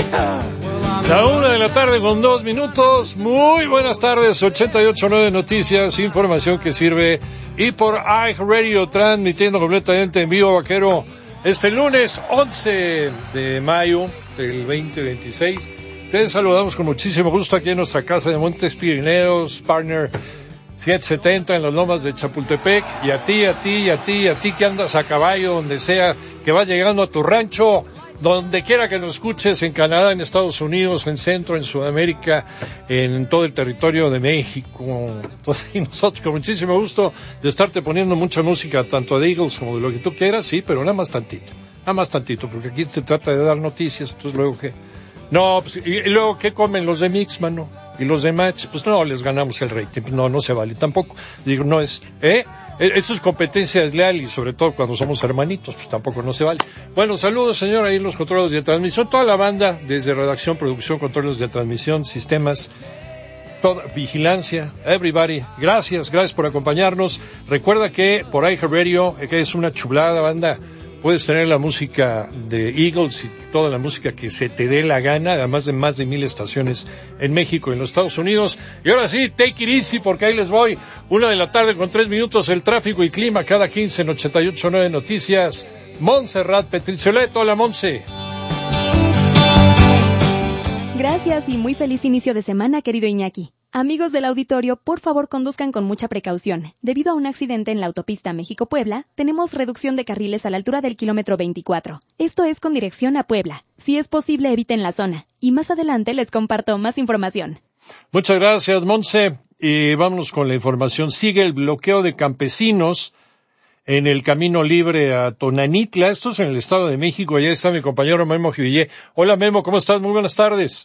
La 1:00 con 2 minutos. Muy buenas tardes, 88.9 Noticias, información que sirve. Y por iHeartRadio, transmitiendo completamente en vivo, vaquero, este lunes 11 de mayo del 2026. Te saludamos con muchísimo gusto aquí en nuestra casa de Montes Pirineos, Partner 770 en las lomas de Chapultepec. Y a ti que andas a caballo, donde sea, que vas llegando a tu rancho, donde quiera que nos escuches, en Canadá, en Estados Unidos, en Centro, en Sudamérica, en todo el territorio de México. Pues y nosotros con muchísimo gusto de estarte poniendo mucha música, tanto de Eagles como de lo que tú quieras, sí, pero nada más tantito, porque aquí se trata de dar noticias, entonces luego que... No, pues, y luego, ¿qué comen los de Mix, mano? Y los de Match, pues no, les ganamos el rating, no se vale tampoco. Digo, no es, eso es competencia desleal y sobre todo cuando somos hermanitos, pues tampoco no se vale. Bueno, saludos, señor, ahí los controles de transmisión, toda la banda, desde redacción, producción, controles de transmisión, sistemas, toda, vigilancia, everybody, gracias por acompañarnos. Recuerda que por iHeartRadio, que es una chulada banda, puedes tener la música de Eagles y toda la música que se te dé la gana, además de más de 1,000 estaciones en México y en los Estados Unidos. Y ahora sí, take it easy, porque ahí les voy. 1:00 con 3 minutos, el tráfico y clima cada 15 en 88.9 Noticias. Montserrat Petriciolet, hola Monse. Gracias y muy feliz inicio de semana, querido Iñaki. Amigos del auditorio, por favor conduzcan con mucha precaución. Debido a un accidente en la autopista México-Puebla, tenemos reducción de carriles a la altura del kilómetro 24. Esto es con dirección a Puebla. Si es posible, eviten la zona. Y más adelante les comparto más información. Muchas gracias, Monse. Y vámonos con la información. Sigue el bloqueo de campesinos en el camino libre a Tonanitla. Esto es en el Estado de México. Allá está mi compañero Memo Jivillé. Hola, Memo, ¿cómo estás? Muy buenas tardes.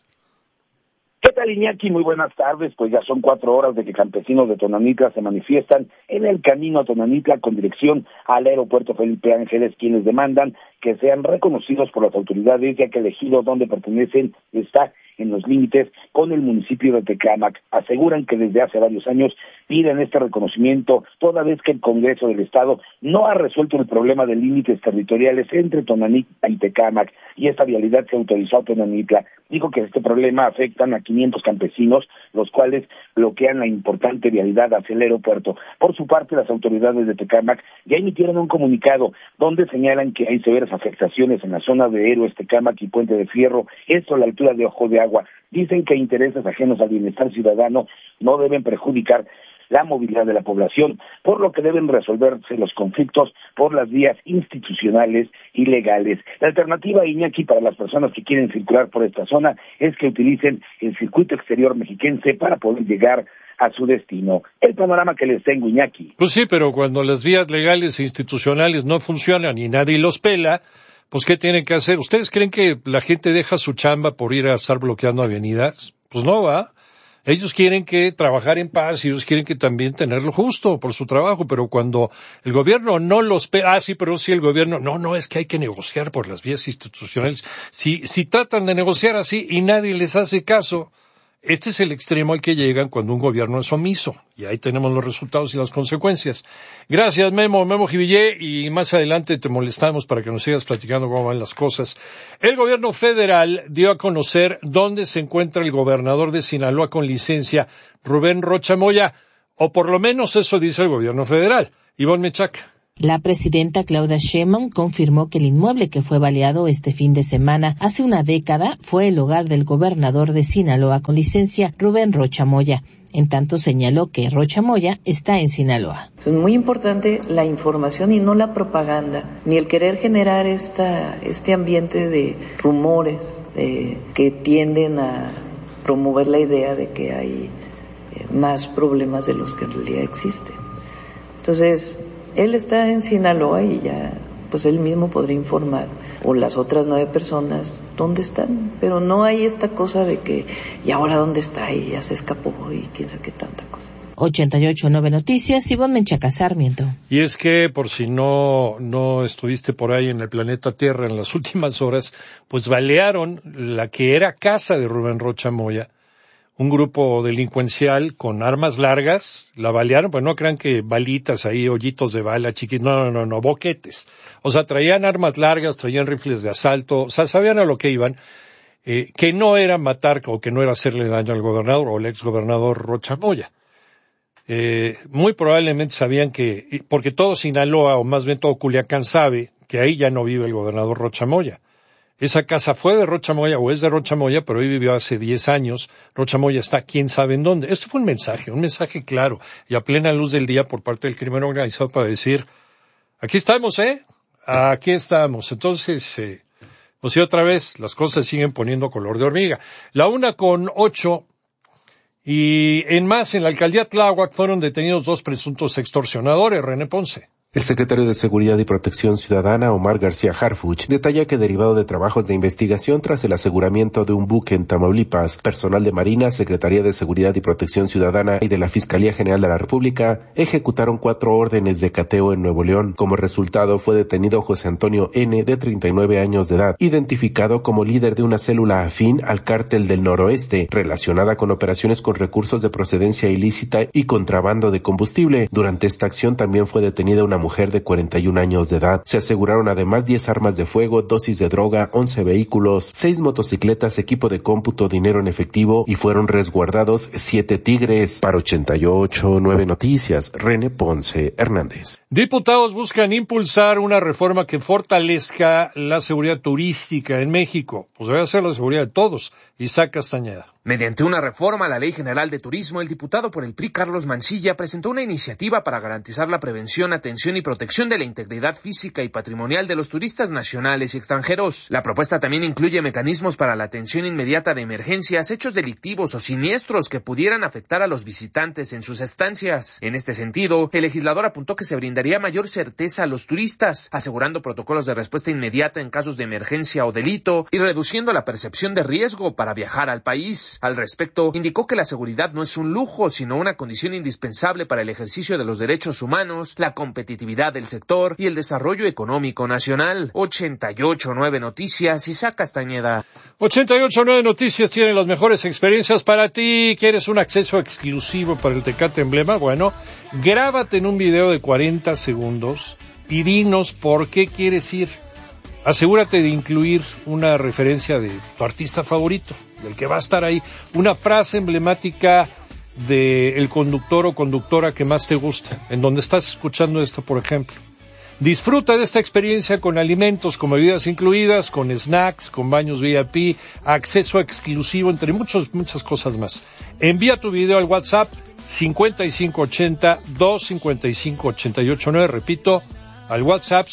¿Qué tal, Iñaki? Muy buenas tardes. Pues ya son 4 horas de que campesinos de Tonanitla se manifiestan en el camino a Tonanitla con dirección al aeropuerto Felipe Ángeles, quienes demandan que sean reconocidos por las autoridades, ya que el ejido donde pertenecen está en los límites con el municipio de Tecámac. Aseguran que desde hace varios años piden este reconocimiento, toda vez que el Congreso del Estado no ha resuelto el problema de límites territoriales entre Tonanitla y Tecámac, y esta vialidad se autorizó a Tonanitla. Dijo que este problema afecta a 500 campesinos, los cuales bloquean la importante vialidad hacia el aeropuerto. Por su parte, las autoridades de Tecámac ya emitieron un comunicado donde señalan que hay severas afectaciones en la zona de Héroes, Tecámac y Puente de Fierro, esto a la altura de Ojo de Agua. Dicen que intereses ajenos al bienestar ciudadano no deben perjudicar la movilidad de la población, por lo que deben resolverse los conflictos por las vías institucionales y legales. La alternativa, Iñaki, para las personas que quieren circular por esta zona es que utilicen el circuito exterior mexiquense para poder llegar a su destino. El panorama que les tengo, Iñaki. Pues sí, pero cuando las vías legales e institucionales no funcionan y nadie los pela, pues ¿qué tienen que hacer? ¿Ustedes creen que la gente deja su chamba por ir a estar bloqueando avenidas? Pues no, va. Ellos quieren que trabajar en paz y ellos quieren que también tenerlo justo por su trabajo, pero cuando el gobierno no los sí, pero si el gobierno, no, es que hay que negociar por las vías institucionales. Si tratan de negociar así y nadie les hace caso, este es el extremo al que llegan cuando un gobierno es omiso. Y ahí tenemos los resultados y las consecuencias. Gracias, Memo Jivillé, y más adelante te molestamos para que nos sigas platicando cómo van las cosas. El gobierno federal dio a conocer dónde se encuentra el gobernador de Sinaloa con licencia, Rubén Rocha Moya, o por lo menos eso dice el gobierno federal. Ivonne Mechac. La presidenta Claudia Sheinbaum confirmó que el inmueble que fue baleado este fin de semana hace una década fue el hogar del gobernador de Sinaloa con licencia, Rubén Rocha Moya. En tanto señaló que Rocha Moya está en Sinaloa. Es muy importante la información y no la propaganda, ni el querer generar este ambiente de rumores que tienden a promover la idea de que hay más problemas de los que en realidad existen. Entonces, él está en Sinaloa y ya, pues él mismo podría informar, o las otras 9 personas, dónde están. Pero no hay esta cosa de que, ¿y ahora dónde está? Y ya se escapó y quién sabe qué tanta cosa. 88.9 Noticias, Ivonne Menchaca Sarmiento. Y es que, por si no estuviste por ahí en el planeta Tierra en las últimas horas, pues balearon la que era casa de Rubén Rocha Moya. Un grupo delincuencial con armas largas, la balearon, pues no crean que balitas ahí, hoyitos de bala chiquitos, no, boquetes. O sea, traían armas largas, traían rifles de asalto, o sea, sabían a lo que iban. que no era matar o que no era hacerle daño al gobernador o al exgobernador Rocha Moya. Muy probablemente sabían que, porque todo Sinaloa, o más bien todo Culiacán sabe que ahí ya no vive el gobernador Rocha Moya. Esa casa fue de Rocha Moya o es de Rocha Moya, pero hoy vivió hace 10 años. Rocha Moya está quién sabe en dónde. Esto fue un mensaje claro y a plena luz del día por parte del crimen organizado para decir, aquí estamos, aquí estamos. Entonces, pues sí, otra vez, las cosas siguen poniendo color de hormiga. 1:08, y en la alcaldía Tláhuac fueron detenidos 2 presuntos extorsionadores. René Ponce. El secretario de Seguridad y Protección Ciudadana, Omar García Harfuch, detalla que derivado de trabajos de investigación tras el aseguramiento de un buque en Tamaulipas, personal de Marina, Secretaría de Seguridad y Protección Ciudadana y de la Fiscalía General de la República ejecutaron 4 órdenes de cateo en Nuevo León. Como resultado fue detenido José Antonio N., de 39 años de edad, identificado como líder de una célula afín al Cártel del Noroeste, relacionada con operaciones con recursos de procedencia ilícita y contrabando de combustible. Durante esta acción también fue detenida una mujer de 41 años de edad. Se aseguraron además 10 armas de fuego, dosis de droga, 11 vehículos, 6 motocicletas, equipo de cómputo, dinero en efectivo y fueron resguardados 7 tigres. Para 88.9 Noticias, René Ponce Hernández. Diputados buscan impulsar una reforma que fortalezca la seguridad turística en México. Pues debe ser la seguridad de todos. Isaac Castañeda. Mediante una reforma a la Ley General de Turismo, el diputado por el PRI, Carlos Mancilla, presentó una iniciativa para garantizar la prevención, atención y protección de la integridad física y patrimonial de los turistas nacionales y extranjeros. La propuesta también incluye mecanismos para la atención inmediata de emergencias, hechos delictivos o siniestros que pudieran afectar a los visitantes en sus estancias. En este sentido, el legislador apuntó que se brindaría mayor certeza a los turistas, asegurando protocolos de respuesta inmediata en casos de emergencia o delito y reduciendo la percepción de riesgo para viajar al país. Al respecto, indicó que la seguridad no es un lujo, sino una condición indispensable para el ejercicio de los derechos humanos, la competitividad del sector y el desarrollo económico nacional. 88.9 Noticias, Isaac Castañeda. 88.9 Noticias tiene las mejores experiencias para ti. ¿Quieres un acceso exclusivo para el Tecate Emblema? Bueno, grábate en un video de 40 segundos y dinos por qué quieres ir. Asegúrate de incluir una referencia de tu artista favorito, del que va a estar ahí, una frase emblemática del conductor o conductora que más te gusta, en donde estás escuchando esto, por ejemplo. Disfruta de esta experiencia con alimentos, con bebidas incluidas, con snacks, con baños VIP, acceso exclusivo, entre muchas cosas más. Envía tu video al WhatsApp 5580-255-889, repito, al WhatsApp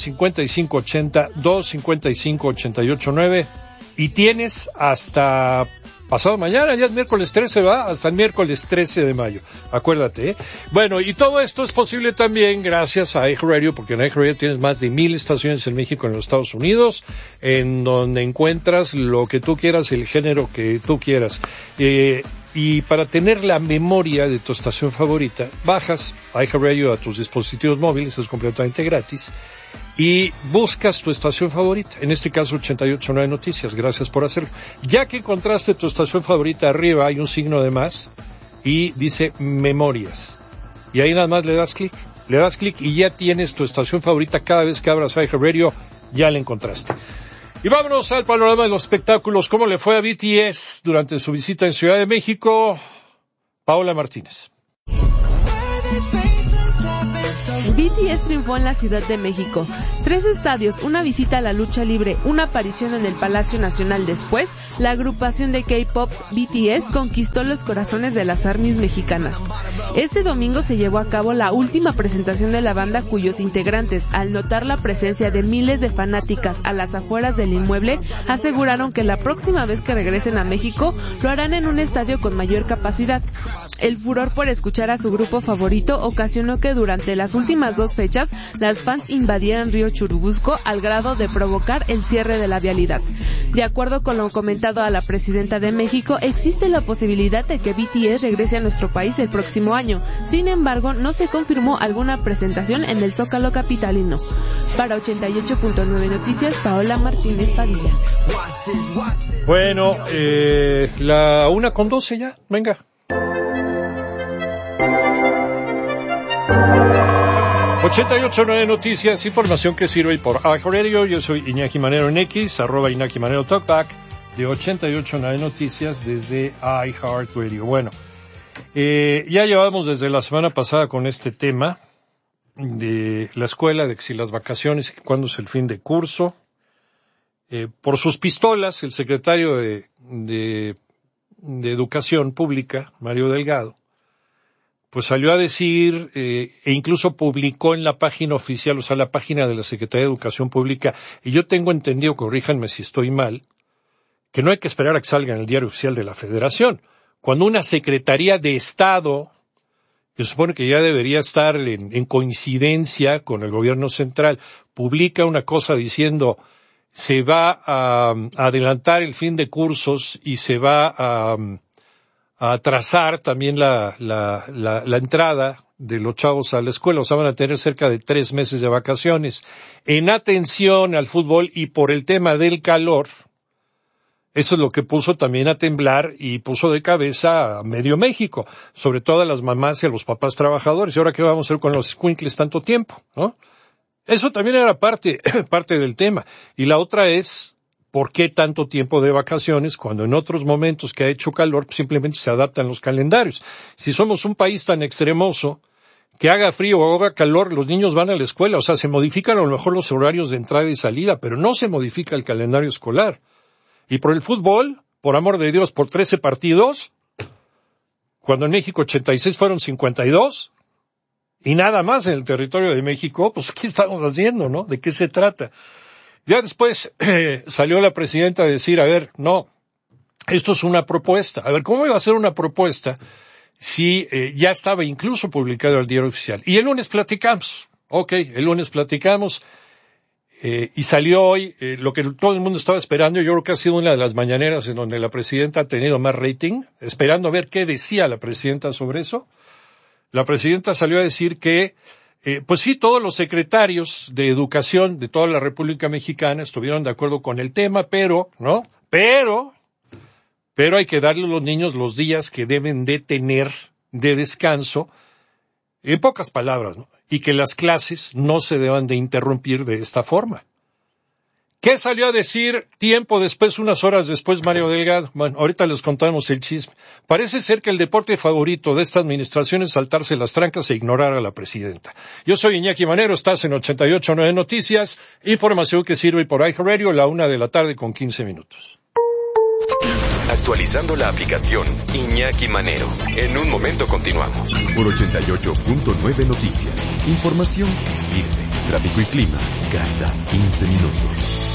5580-255-889, y tienes hasta pasado mañana, ya es miércoles 13, ¿va? Hasta el miércoles 13 de mayo, acuérdate, ¿eh? Bueno, y todo esto es posible también gracias a iHeartRadio, porque en iHeartRadio tienes más de 1,000 estaciones en México y en los Estados Unidos, en donde encuentras lo que tú quieras, el género que tú quieras. Y para tener la memoria de tu estación favorita, bajas iHeartRadio a tus dispositivos móviles, es completamente gratis, y buscas tu estación favorita, en este caso 88.9 Noticias. Gracias por hacerlo. Ya que encontraste tu estación favorita, arriba hay un signo de más y dice Memorias, y ahí nada más le das clic y ya tienes tu estación favorita. Cada vez que abras iHeartRadio ya la encontraste. Y vámonos al panorama de los espectáculos. ¿Cómo le fue a BTS durante su visita en Ciudad de México? Paola Martínez. BTS triunfó en la Ciudad de México. 3 estadios, una visita a la lucha libre, una aparición en el Palacio Nacional. Después, la agrupación de K-pop BTS conquistó los corazones de las ARMYs mexicanas. Este domingo se llevó a cabo la última presentación de la banda, cuyos integrantes, al notar la presencia de miles de fanáticas a las afueras del inmueble, aseguraron que la próxima vez que regresen a México lo harán en un estadio con mayor capacidad. El furor por escuchar a su grupo favorito ocasionó que durante las últimas 2 fechas las fans invadieran Río Churubusco al grado de provocar el cierre de la vialidad. De acuerdo con lo comentado a la presidenta de México, existe la posibilidad de que BTS regrese a nuestro país el próximo año. Sin embargo, no se confirmó alguna presentación en el Zócalo capitalino. Para 88.9 Noticias, Paola Martínez Padilla. Bueno, la 1:12 ya, venga. 88.9 Noticias, información que sirve por iHeartRadio. Yo soy Iñaki Manero en X, @Iñaki Manero Talkback, de 88.9 Noticias desde iHeartRadio. Bueno, ya llevamos desde la semana pasada con este tema de la escuela, de que si las vacaciones, que cuándo es el fin de curso. Por sus pistolas, el secretario de Educación Pública, Mario Delgado, pues salió a decir, e incluso publicó en la página oficial, o sea, la página de la Secretaría de Educación Pública, y yo tengo entendido, corríjanme si estoy mal, que no hay que esperar a que salga en el Diario Oficial de la Federación. Cuando una Secretaría de Estado, que supone que ya debería estar en coincidencia con el gobierno central, publica una cosa diciendo se va a adelantar el fin de cursos y se va a atrasar también la entrada de los chavos a la escuela, o sea, van a tener cerca de 3 meses de vacaciones. En atención al fútbol y por el tema del calor, eso es lo que puso también a temblar y puso de cabeza a medio México, sobre todo a las mamás y a los papás trabajadores. ¿Y ahora qué vamos a hacer con los escuincles tanto tiempo? ¿No? Eso también era parte del tema. Y la otra es, ¿por qué tanto tiempo de vacaciones cuando en otros momentos que ha hecho calor simplemente se adaptan los calendarios? Si somos un país tan extremoso, que haga frío o haga calor, los niños van a la escuela. O sea, se modifican a lo mejor los horarios de entrada y salida, pero no se modifica el calendario escolar. Y por el fútbol, por amor de Dios, por 13 partidos, cuando en México 86 fueron 52, y nada más en el territorio de México, pues ¿qué estamos haciendo, no? ¿De qué se trata? Ya después salió la presidenta a decir, a ver, no, esto es una propuesta. A ver, ¿cómo iba a ser una propuesta si ya estaba incluso publicado en el Diario Oficial? Y el lunes platicamos, y salió hoy lo que todo el mundo estaba esperando. Yo creo que ha sido una de las mañaneras en donde la presidenta ha tenido más rating, esperando a ver qué decía la presidenta sobre eso. La presidenta salió a decir que, pues sí, todos los secretarios de educación de toda la República Mexicana estuvieron de acuerdo con el tema, pero hay que darle a los niños los días que deben de tener de descanso, en pocas palabras, ¿no? Y que las clases no se deban de interrumpir de esta forma. ¿Qué salió a decir tiempo después, unas horas después, Mario Delgado? Bueno, ahorita les contamos el chisme. Parece ser que el deporte favorito de esta administración es saltarse las trancas e ignorar a la presidenta. Yo soy Iñaki Manero, estás en 88.9 Noticias, información que sirve por iHeartRadio, 1:15 p.m. Actualizando la aplicación Iñaki Manero. En un momento continuamos. Por 88.9 Noticias. Información que sirve. Tráfico y clima cada 15 minutos.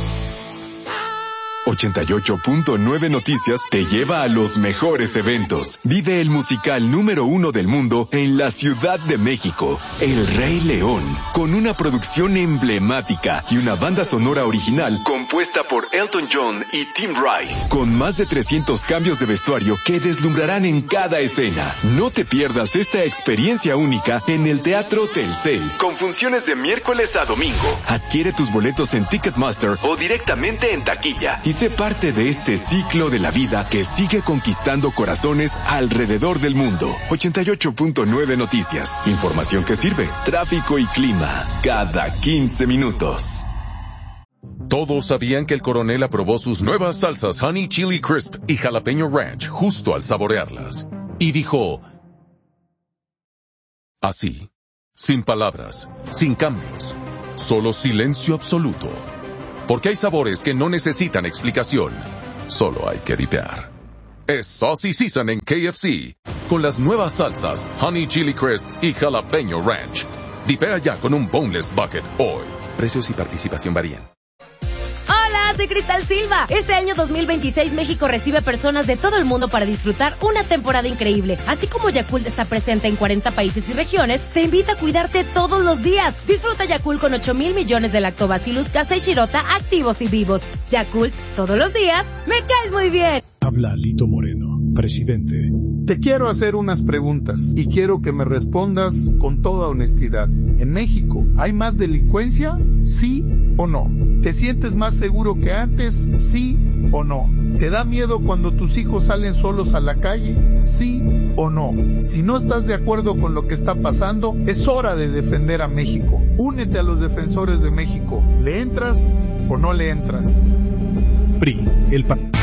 88.9 Noticias te lleva a los mejores eventos. Vive el musical número 1 del mundo en la Ciudad de México, El Rey León, con una producción emblemática y una banda sonora original compuesta por Elton John y Tim Rice, con más de 300 cambios de vestuario que deslumbrarán en cada escena. No te pierdas esta experiencia única en el Teatro Telcel, con funciones de miércoles a domingo. Adquiere tus boletos en Ticketmaster o directamente en taquilla y sé parte de este ciclo de la vida que sigue conquistando corazones alrededor del mundo. 88.9 Noticias. Información que sirve. Tráfico y clima cada 15 minutos. Todos sabían que el coronel aprobó sus nuevas salsas Honey Chili Crisp y Jalapeño Ranch justo al saborearlas. Y dijo, así, sin palabras, sin cambios, solo silencio absoluto. Porque hay sabores que no necesitan explicación, solo hay que dipear. Es Saucy Season en KFC, con las nuevas salsas Honey Chili Crisp y Jalapeño Ranch. Dipea ya con un Boneless Bucket hoy. Precios y participación varían. Hola, soy Cristal Silva. Este año 2026 México recibe personas de todo el mundo para disfrutar una temporada increíble. Así como Yakult está presente en 40 países y regiones, te invita a cuidarte todos los días. Disfruta Yakult con 8,000 millones de Lactobacillus casei shirota activos y vivos. Yakult, todos los días, me caes muy bien. Habla Lito Moreno, presidente. Te quiero hacer unas preguntas y quiero que me respondas con toda honestidad. ¿En México hay más delincuencia? ¿Sí o no? ¿Te sientes más seguro que antes? ¿Sí o no? ¿Te da miedo cuando tus hijos salen solos a la calle? ¿Sí o no? Si no estás de acuerdo con lo que está pasando, es hora de defender a México. Únete a los defensores de México. ¿Le entras o no le entras? PRI, el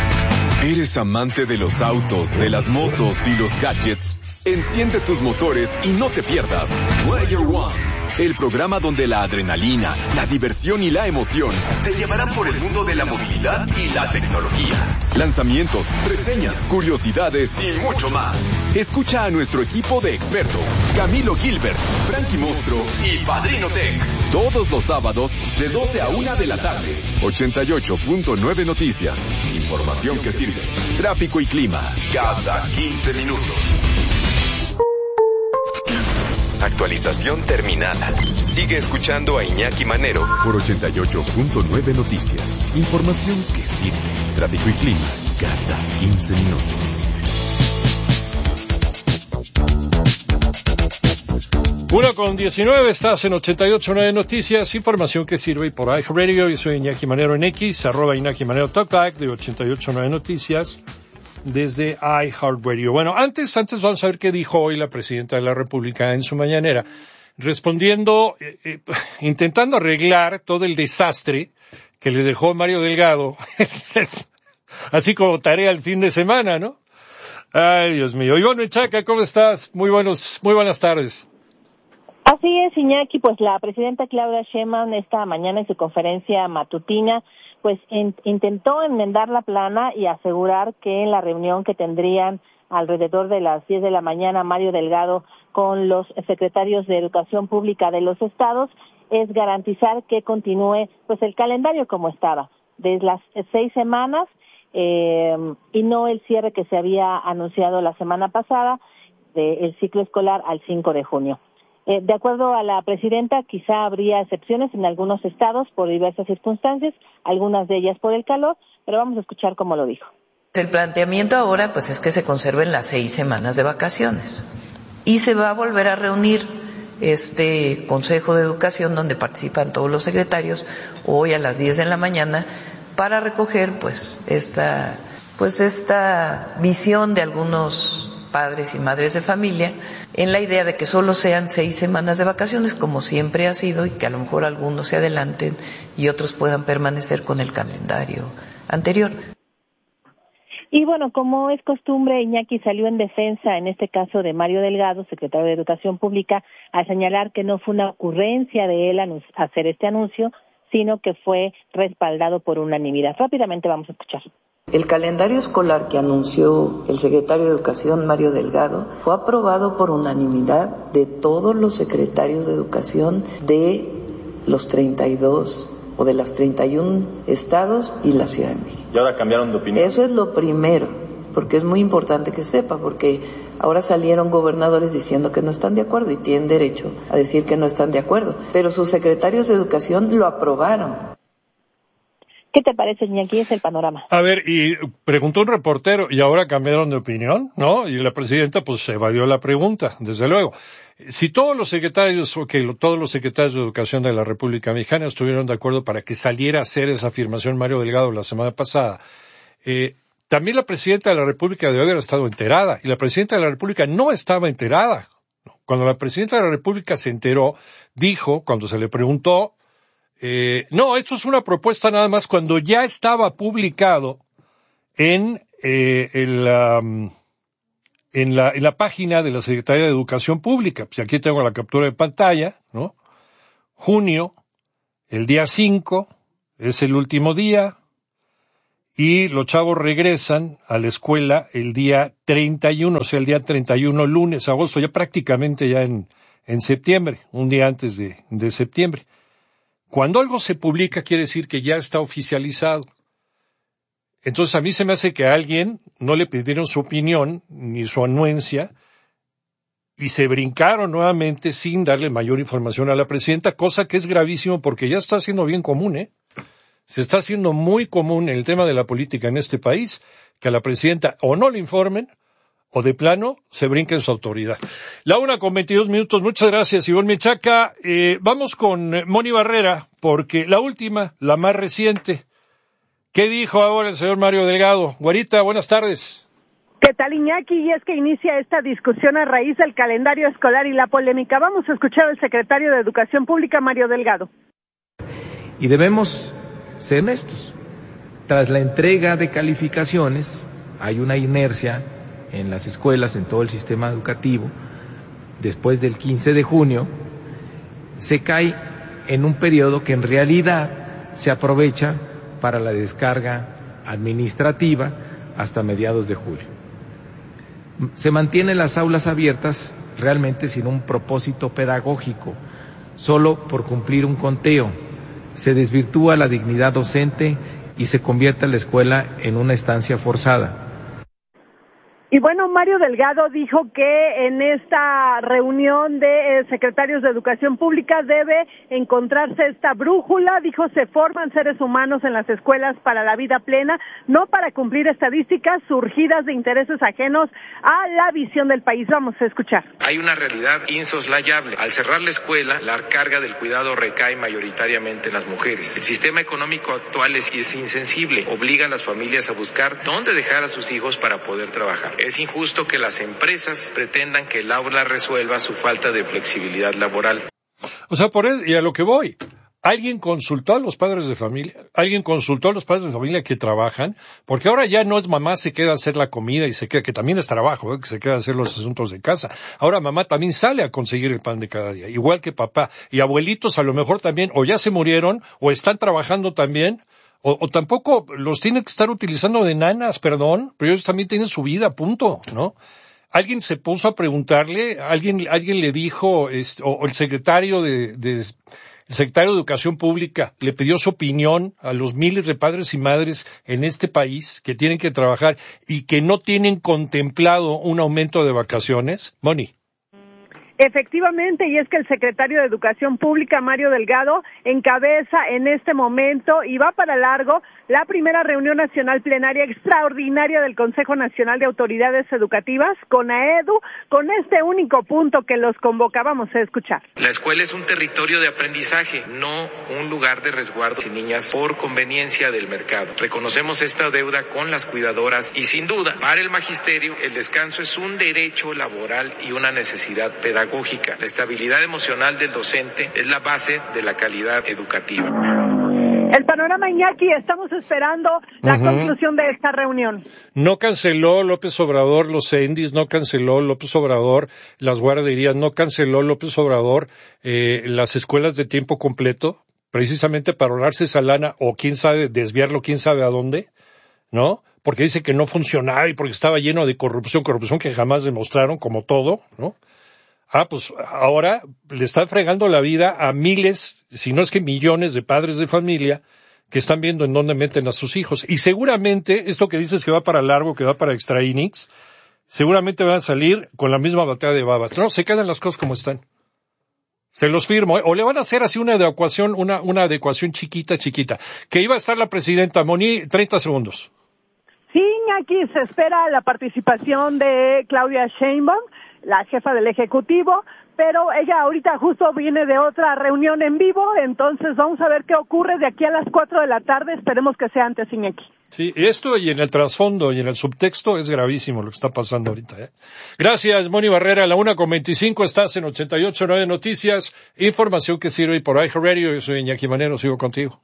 ¿Eres amante de los autos, de las motos y los gadgets? Enciende tus motores y no te pierdas Player One, el programa donde la adrenalina, la diversión y la emoción te llevarán por el mundo de la movilidad y la tecnología. Lanzamientos, reseñas, curiosidades y mucho más. Escucha a nuestro equipo de expertos, Camilo Gilbert, Frankie Monstruo y Padrino Tech. Todos los sábados de 12 a 1 de la tarde. 88.9 Noticias. Información que sirve. Tráfico y clima cada 15 minutos. Actualización terminada. Sigue escuchando a Iñaki Manero por 88.9 Noticias. Información que sirve. Tráfico y clima cada 15 minutos. 1:19, estás en 88.9 Noticias, información que sirve y por iHeartRadio. Yo soy Iñaki Manero en X, @Iñaki Manero Talkback de 88.9 Noticias desde iHeartRadio. Bueno, antes vamos a ver qué dijo hoy la Presidenta de la República en su mañanera, respondiendo, intentando arreglar todo el desastre que le dejó Mario Delgado, así como tarea el fin de semana, ¿no? Ay, Dios mío. Ivonne Menchaca, ¿cómo estás? Muy buenas tardes. Así es, Iñaki, pues la presidenta Claudia Sheinbaum esta mañana en su conferencia matutina, pues intentó enmendar la plana y asegurar que en la reunión que tendrían alrededor de las 10 de la mañana Mario Delgado con los secretarios de Educación Pública de los estados es garantizar que continúe pues el calendario como estaba, de las 6 semanas y no el cierre que se había anunciado la semana pasada del ciclo escolar al 5 de junio. De acuerdo a la presidenta, quizá habría excepciones en algunos estados por diversas circunstancias, algunas de ellas por el calor, pero vamos a escuchar cómo lo dijo. El planteamiento ahora pues es que se conserven las 6 semanas de vacaciones y se va a volver a reunir este Consejo de Educación donde participan todos los secretarios hoy a las 10 de la mañana para recoger pues esta visión de algunos padres y madres de familia, en la idea de que solo sean 6 semanas de vacaciones, como siempre ha sido, y que a lo mejor algunos se adelanten y otros puedan permanecer con el calendario anterior. Y bueno, como es costumbre, Iñaki salió en defensa, en este caso de Mario Delgado, secretario de Educación Pública, a señalar que no fue una ocurrencia de él hacer este anuncio, sino que fue respaldado por unanimidad. Rápidamente vamos a escuchar. El calendario escolar que anunció el secretario de Educación, Mario Delgado, fue aprobado por unanimidad de todos los secretarios de Educación de los 32 o de las 31 estados y la Ciudad de México. ¿Y ahora cambiaron de opinión? Eso es lo primero, porque es muy importante que sepa, porque ahora salieron gobernadores diciendo que no están de acuerdo y tienen derecho a decir que no están de acuerdo, pero sus secretarios de Educación lo aprobaron. ¿Qué te parece, Iñaki? Es el panorama. A ver, y preguntó un reportero, ¿y ahora cambiaron de opinión? ¿No? Y la presidenta, pues, evadió la pregunta, desde luego. Si todos los secretarios de Educación de la República Mexicana estuvieron de acuerdo para que saliera a hacer esa afirmación Mario Delgado la semana pasada, también la presidenta de la República debe haber estado enterada, y la presidenta de la República no estaba enterada. Cuando la presidenta de la República se enteró, dijo, cuando se le preguntó, no, esto es una propuesta nada más cuando ya estaba publicado en la página de la Secretaría de Educación Pública. Pues aquí tengo la captura de pantalla, ¿no? Junio, el día 5, es el último día, y los chavos regresan a la escuela el día 31, o sea, el día 31, lunes, agosto, ya prácticamente ya en septiembre, un día antes de septiembre. Cuando algo se publica quiere decir que ya está oficializado. Entonces a mí se me hace que a alguien no le pidieron su opinión ni su anuencia y se brincaron nuevamente sin darle mayor información a la presidenta, cosa que es gravísimo porque ya está siendo bien común, Se está haciendo muy común el tema de la política en este país, que a la presidenta o no le informen o de plano se brinca en su autoridad. La 1:22, muchas gracias, Ivonne Menchaca. Vamos con Moni Barrera, porque la última, la más reciente. ¿Qué dijo ahora el señor Mario Delgado? Güerita, buenas tardes. ¿Qué tal, Iñaki? Y es que inicia esta discusión a raíz del calendario escolar y la polémica. Vamos a escuchar al secretario de Educación Pública, Mario Delgado. Y debemos ser honestos. Tras la entrega de calificaciones, hay una inercia en las escuelas, en todo el sistema educativo. Después del 15 de junio, se cae en un periodo que en realidad se aprovecha para la descarga administrativa hasta mediados de julio. Se mantienen las aulas abiertas realmente sin un propósito pedagógico, solo por cumplir un conteo. Se desvirtúa la dignidad docente y se convierte la escuela en una estancia forzada. Y bueno, Mario Delgado dijo que en esta reunión de secretarios de Educación Pública debe encontrarse esta brújula. Dijo, se forman seres humanos en las escuelas para la vida plena, no para cumplir estadísticas surgidas de intereses ajenos a la visión del país. Vamos a escuchar. Hay una realidad insoslayable. Al cerrar la escuela, la carga del cuidado recae mayoritariamente en las mujeres. El sistema económico actual es insensible. Obliga a las familias a buscar dónde dejar a sus hijos para poder trabajar. Es injusto que las empresas pretendan que el aula resuelva su falta de flexibilidad laboral. O sea, por eso, y a lo que voy, ¿alguien consultó a los padres de familia? ¿Alguien consultó a los padres de familia que trabajan? Porque ahora ya no es mamá se queda a hacer la comida y se queda, que también es trabajo, que se queda a hacer los asuntos de casa. Ahora mamá también sale a conseguir el pan de cada día, igual que papá. Y abuelitos a lo mejor también, o ya se murieron, o están trabajando también. O tampoco los tienen que estar utilizando de nanas, perdón, pero ellos también tienen su vida, punto, ¿no? Alguien se puso a preguntarle, alguien le dijo, o el secretario el secretario de Educación Pública le pidió su opinión a los miles de padres y madres en este país que tienen que trabajar y que no tienen contemplado un aumento de vacaciones. Moni. Efectivamente, y es que el secretario de Educación Pública, Mario Delgado, encabeza en este momento y va para largo la primera reunión nacional plenaria extraordinaria del Consejo Nacional de Autoridades Educativas, CONAEDU, con este único punto que los convoca. Vamos a escuchar. La escuela es un territorio de aprendizaje, no un lugar de resguardo de niñas por conveniencia del mercado. Reconocemos esta deuda con las cuidadoras y sin duda, para el magisterio, el descanso es un derecho laboral y una necesidad pedagógica. La estabilidad emocional del docente es la base de la calidad educativa. El panorama, Iñaki, estamos esperando la conclusión de esta reunión. No canceló López Obrador los CENDIs, no canceló López Obrador las guarderías, no canceló López Obrador las escuelas de tiempo completo, precisamente para ahorrarse esa lana, o quién sabe, desviarlo quién sabe a dónde, ¿no? Porque dice que no funcionaba y porque estaba lleno de corrupción que jamás demostraron, como todo, ¿no? Pues ahora le está fregando la vida a miles, si no es que millones de padres de familia que están viendo en dónde meten a sus hijos. Y seguramente, esto que dices que va para largo, que va para extra innings, seguramente van a salir con la misma batea de babas. No, se quedan las cosas como están. Se los firmo, ¿eh? O le van a hacer así una adecuación chiquita. Que iba a estar la presidenta, Moni, 30 segundos. Sí, Iñaki, se espera la participación de Claudia Sheinbaum, la jefa del Ejecutivo, pero ella ahorita justo viene de otra reunión en vivo, entonces vamos a ver qué ocurre de aquí a las 4 de la tarde, esperemos que sea antes, Iñaki. Sí, esto y en el trasfondo y en el subtexto es gravísimo lo que está pasando ahorita, ¿eh? Gracias, Moni Barrera, a la 1:25 estás en 88.9 Noticias, información que sirve por iHeartRadio. Yo soy Iñaki Manero, sigo contigo.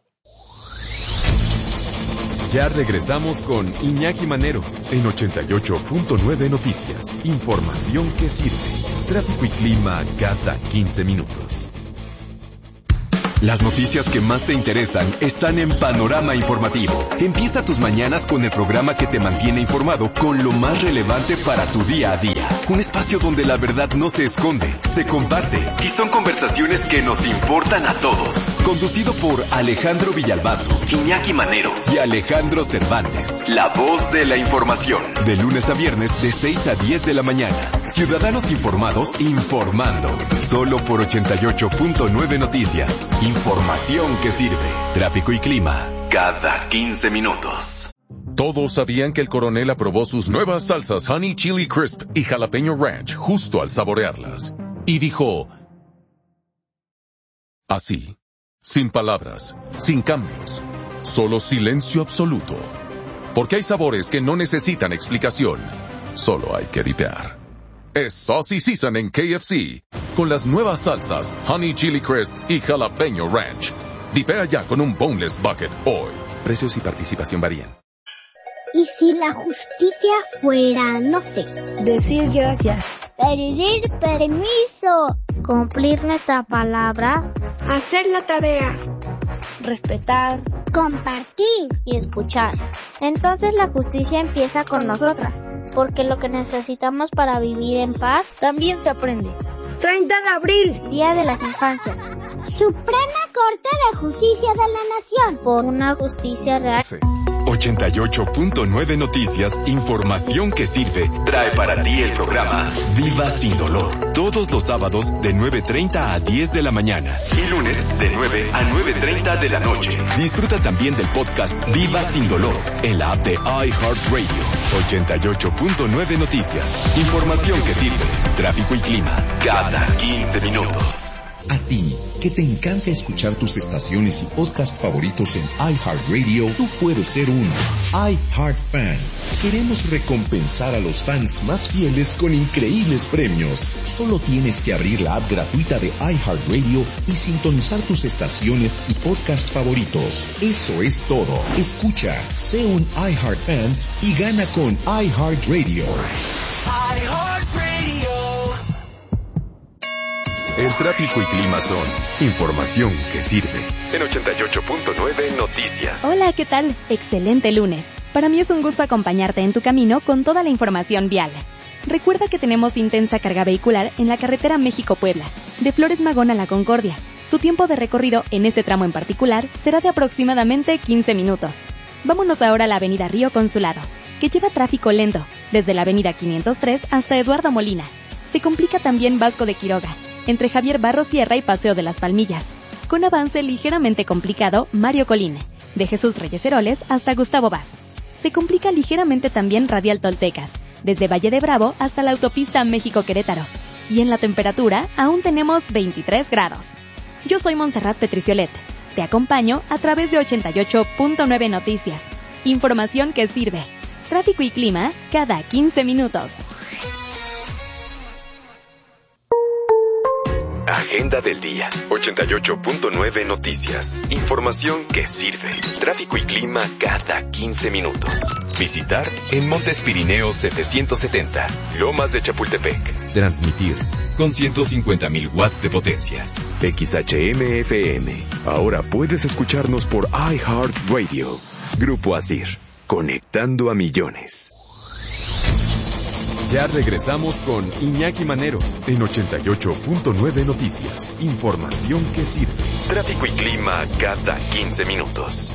Ya regresamos con Iñaki Manero en 88.9 Noticias. Información que sirve. Tráfico y clima cada 15 minutos. Las noticias que más te interesan están en Panorama Informativo. Empieza tus mañanas con el programa que te mantiene informado con lo más relevante para tu día a día. Un espacio donde la verdad no se esconde, se comparte y son conversaciones que nos importan a todos. Conducido por Alejandro Villalbazo, Iñaki Manero y Alejandro Cervantes. La voz de la información. De lunes a viernes de 6 a 10 de la mañana. Ciudadanos informados informando. Solo por 88.9 Noticias. Información que sirve. Tráfico y clima cada 15 minutos. Todos sabían que el coronel aprobó sus nuevas salsas Honey Chili Crisp y Jalapeño Ranch justo al saborearlas. Y dijo, así, sin palabras, sin cambios, solo silencio absoluto. Porque hay sabores que no necesitan explicación, solo hay que dipear. Es Saucy Season en KFC, con las nuevas salsas Honey Chili Crisp y Jalapeño Ranch. Dipea ya con un Boneless Bucket hoy. Precios y participación varían. ¿Y si la justicia fuera, no sé, decir gracias, pedir permiso, cumplir nuestra palabra, hacer la tarea, respetar, compartir y escuchar? Entonces la justicia empieza con nosotras, porque lo que necesitamos para vivir en paz también se aprende. 30 de abril, Día de las Infancias. Suprema Corte de Justicia de la Nación, por una justicia real. 88.9 Noticias, información que sirve, trae para ti el programa Viva Sin Dolor. Todos los sábados de 9:30 a 10 de la mañana y lunes de 9 a 9:30 de la noche. Disfruta también del podcast Viva Sin Dolor en la app de iHeartRadio. 88.9 Noticias, información que sirve, tráfico y clima, cada 15 minutos. A ti, que te encanta escuchar tus estaciones y podcasts favoritos en iHeartRadio, tú puedes ser un iHeartFan. Queremos recompensar a los fans más fieles con increíbles premios. Solo tienes que abrir la app gratuita de iHeartRadio y sintonizar tus estaciones y podcasts favoritos. Eso es todo. Escucha, sé un iHeartFan y gana con iHeartRadio. El tráfico y clima son información que sirve. En 88.9 Noticias. Hola, ¿qué tal? Excelente lunes. Para mí es un gusto acompañarte en tu camino con toda la información vial. Recuerda que tenemos intensa carga vehicular en la carretera México-Puebla, de Flores Magón a La Concordia. Tu tiempo de recorrido en este tramo en particular será de aproximadamente 15 minutos. Vámonos ahora a la avenida Río Consulado, que lleva tráfico lento, desde la avenida 503 hasta Eduardo Molina. Se complica también Vasco de Quiroga, entre Javier Barro Sierra y Paseo de las Palmillas. Con avance ligeramente complicado, Mario Colín, de Jesús Reyes Heroles hasta Gustavo Vaz. Se complica ligeramente también Radial Toltecas, desde Valle de Bravo hasta la autopista México-Querétaro. Y en la temperatura aún tenemos 23 grados. Yo soy Montserrat Petriciolet. Te acompaño a través de 88.9 Noticias. Información que sirve. Tráfico y clima cada 15 minutos. Agenda del día. 88.9 Noticias. Información que sirve. Tráfico y clima cada 15 minutos. Visitar en Montes Pirineos 770, Lomas de Chapultepec. Transmitir con 150,000 watts de potencia. XHM-FM. Ahora puedes escucharnos por iHeartRadio. Grupo Asir. Conectando a millones. Ya regresamos con Iñaki Manero en 88.9 Noticias. Información que sirve. Tráfico y clima cada 15 minutos.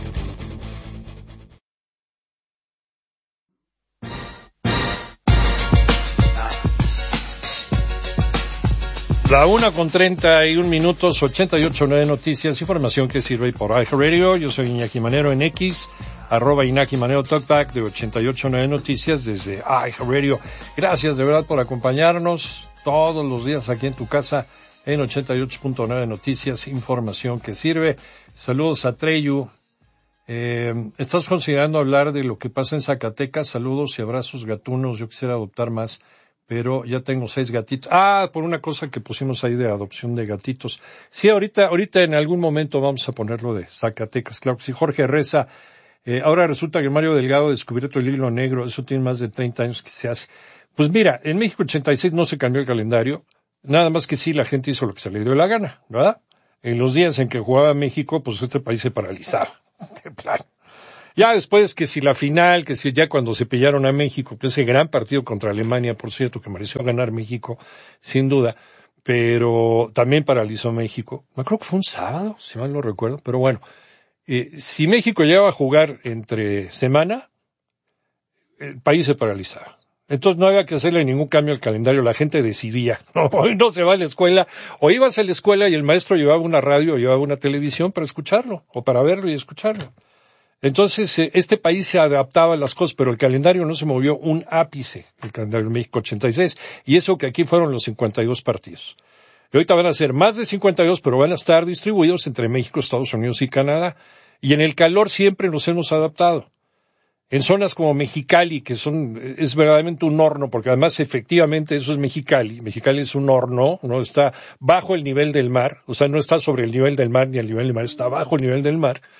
La 1:31, 88.9 Noticias, información que sirve por iHeartRadio. Yo soy Iñaki Manero en X, @Iñaki Manero Talkback de 88.9 Noticias desde iHeartRadio. Gracias de verdad por acompañarnos todos los días aquí en tu casa en 88.9 Noticias, información que sirve. Saludos a Treyu. ¿Estás considerando hablar de lo que pasa en Zacatecas? Saludos y abrazos gatunos. Yo quisiera adoptar más, pero ya tengo 6 gatitos. Por una cosa que pusimos ahí de adopción de gatitos. Sí, ahorita en algún momento vamos a ponerlo de Zacatecas. Claro que sí. Jorge Reza. Ahora resulta que Mario Delgado descubrió el hilo negro. Eso tiene más de 30 años que se hace. Pues mira, en México 86 no se cambió el calendario. Nada más que sí, la gente hizo lo que se le dio la gana, ¿verdad? En los días en que jugaba México, pues este país se paralizaba. De plano. Ya después que si la final, que si ya cuando se pillaron a México, que ese gran partido contra Alemania, por cierto, que mereció ganar México, sin duda, pero también paralizó México. Me creo que fue un sábado, si mal no recuerdo, pero bueno. Si México llegaba a jugar entre semana, el país se paralizaba. Entonces no había que hacerle ningún cambio al calendario, la gente decidía. No, hoy no se va a la escuela, o ibas a la escuela y el maestro llevaba una radio o llevaba una televisión para escucharlo, o para verlo y escucharlo. Entonces, este país se adaptaba a las cosas, pero el calendario no se movió un ápice, el calendario de México 86, y eso que aquí fueron los 52 partidos. Y ahorita van a ser más de 52, pero van a estar distribuidos entre México, Estados Unidos y Canadá. Y en el calor siempre nos hemos adaptado. En zonas como Mexicali, que es verdaderamente un horno, porque además efectivamente eso es Mexicali. Mexicali es un horno, no está bajo el nivel del mar, o sea, no está sobre el nivel del mar ni el nivel del mar, está bajo el nivel del mar.